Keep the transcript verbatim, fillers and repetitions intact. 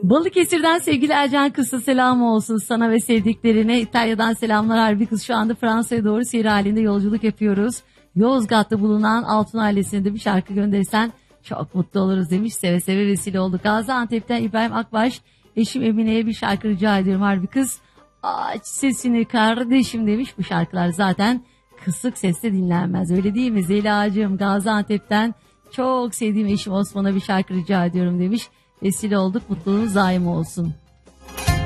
Balıkesir'den sevgili Ercan Kız'a selam olsun sana ve sevdiklerine. İtalya'dan selamlar Harbi Kız. Şu anda Fransa'ya doğru seyir halinde yolculuk yapıyoruz. Yozgat'ta bulunan Altun ailesine de bir şarkı gönderirsen çok mutlu oluruz demiş. Seve seve vesile olduk. Gaziantep'ten İbrahim Akbaş. Eşim Emine'ye bir şarkı rica ediyorum Harbi Kız. Aç sesini kardeşim demiş. Bu şarkılar zaten kısık sesle dinlenmez. Öyle değil mi? Zeliha'cığım Gaziantep'ten çok sevdiğim eşim Osman'a bir şarkı rica ediyorum demiş. Vesile olduk, mutluluğunuz daim olsun.